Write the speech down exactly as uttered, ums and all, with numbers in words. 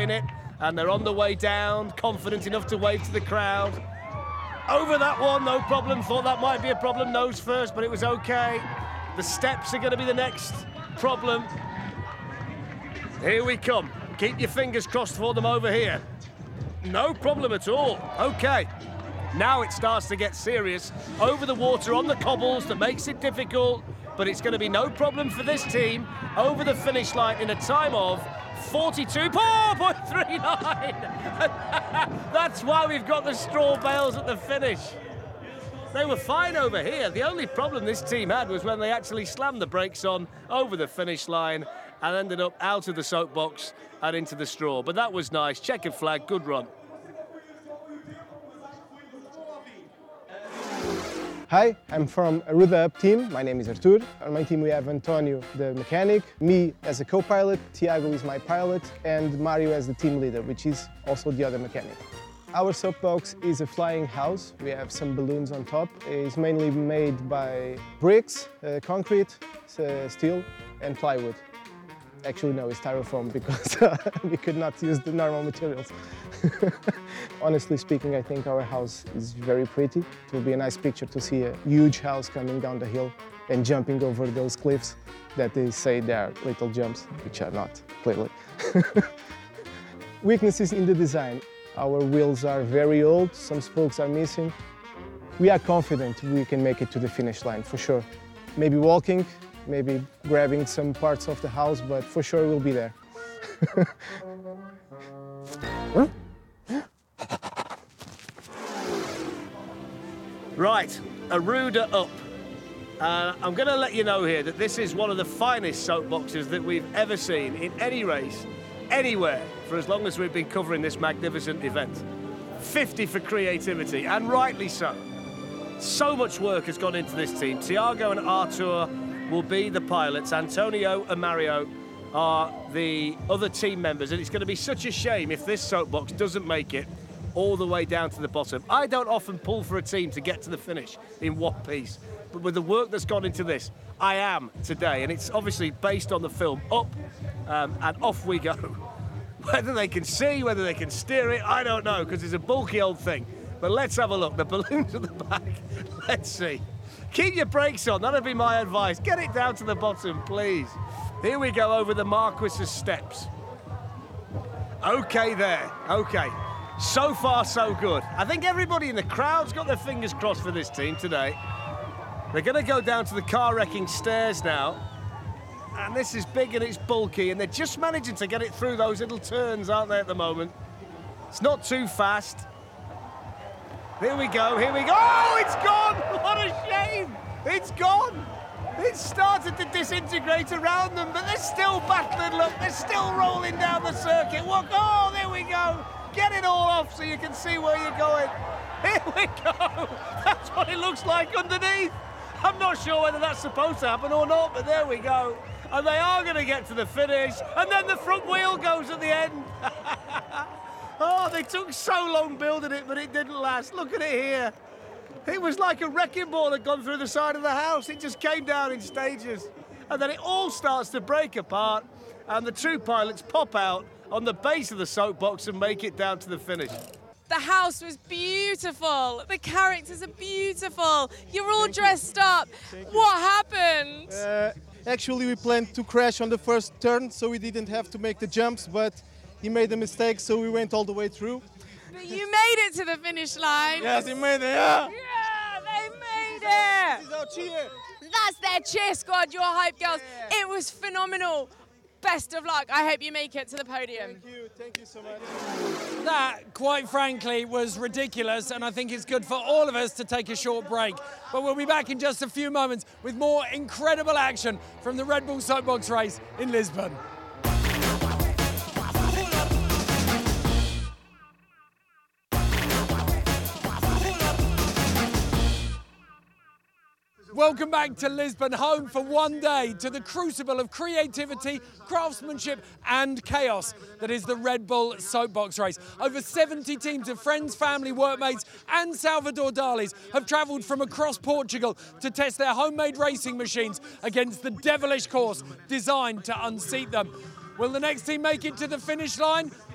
enjoying it, and they're on the way down, confident enough to wave to the crowd. Over that one, no problem. Thought that might be a problem, nose first, but it was okay. The steps are going to be the next problem. Here we come. Keep your fingers crossed for them over here. No problem at all. Okay. Now it starts to get serious. Over the water on the cobbles that makes it difficult, but it's going to be no problem for this team over the finish line in a time of forty-two point three nine. That's why we've got the straw bales at the finish. They were fine over here. The only problem this team had was when they actually slammed the brakes on over the finish line and ended up out of the soapbox and into the straw. But that was nice. Checkered flag, good run. Hi, I'm from Aruda Up team. My name is Artur. On my team we have Antonio, the mechanic, me as a co-pilot, Tiago is my pilot, and Mario as the team leader, which is also the other mechanic. Our soapbox is a flying house. We have some balloons on top. It's mainly made by bricks, uh, concrete, uh, steel, and plywood. Actually, no, it's styrofoam because we could not use the normal materials. Honestly speaking, I think our house is very pretty. It will be a nice picture to see a huge house coming down the hill and jumping over those cliffs that they say they are little jumps, which are not, clearly. Weaknesses in the design. Our wheels are very old, some spokes are missing. We are confident we can make it to the finish line, for sure. Maybe walking, maybe grabbing some parts of the house, but for sure we'll be there. Right, Aruda up. Uh, I'm going to let you know here that this is one of the finest soapboxes that we've ever seen in any race, anywhere, for as long as we've been covering this magnificent event. fifty for creativity, and rightly so. So much work has gone into this team. Tiago and Artur will be the pilots. Antonio and Mario are the other team members, and it's going to be such a shame if this soapbox doesn't make it all the way down to the bottom. I don't often pull for a team to get to the finish in one piece, but with the work that's gone into this, I am today, and it's obviously based on the film Up, um, and off we go. Whether they can see, whether they can steer it, I don't know, because it's a bulky old thing. But let's have a look. The balloons at the back. Let's see. Keep your brakes on, that'd be my advice. Get it down to the bottom, please. Here we go over the Marquis's steps. Okay there, okay. So far, so good. I think everybody in the crowd's got their fingers crossed for this team today. They're gonna go down to the car wrecking stairs now. And this is big and it's bulky, and they're just managing to get it through those little turns, aren't they, at the moment? It's not too fast. Here we go, here we go. Oh, it's gone! What a shame! It's gone! It started to disintegrate around them, but they're still battling. Look, they're still rolling down the circuit. What? Oh, there we go. Get it all off so you can see where you're going. Here we go. That's what it looks like underneath. I'm not sure whether that's supposed to happen or not, but there we go. And they are going to get to the finish, and then the front wheel goes at the end. Oh, they took so long building it, but it didn't last. Look at it here. It was like a wrecking ball had gone through the side of the house. It just came down in stages. And then it all starts to break apart, and the two pilots pop out on the base of the soapbox and make it down to the finish. The house was beautiful. The characters are beautiful. You're all dressed up. What happened? Uh, actually, we planned to crash on the first turn, so we didn't have to make the jumps, but he made a mistake, so we went all the way through. But you made it to the finish line. Yes, he made it, yeah. Yeah, they made it. This is our cheer. That's their cheer squad, your hype girls. Yeah. It was phenomenal. Best of luck. I hope you make it to the podium. Thank you, thank you so much. That, quite frankly, was ridiculous, and I think it's good for all of us to take a short break. But we'll be back in just a few moments with more incredible action from the Red Bull Soapbox race in Lisbon. Welcome back to Lisbon, home for one day to the crucible of creativity, craftsmanship and chaos that is the Red Bull Soapbox race. Over seventy teams of friends, family, workmates and Salvador Dali's have travelled from across Portugal to test their homemade racing machines against the devilish course designed to unseat them. Will the next team make it to the finish line?